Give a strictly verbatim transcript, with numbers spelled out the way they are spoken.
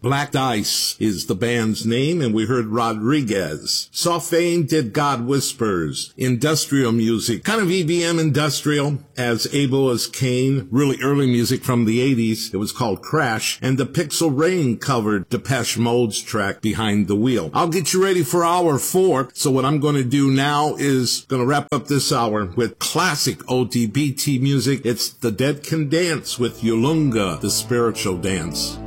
Black Dice is the band's name, and we heard Rodriguez. Soft Vein did God Whispers. Industrial music, kind of E B M industrial, as able as Kane. Really early music from the eighties. It was called Crash, and the Pixel Rain covered Depeche Mode's track Behind the Wheel. I'll get you ready for hour four, so what I'm going to do now is going to wrap up this hour with classic O D B T music. It's The Dead Can Dance with Yolunga, the spiritual dance.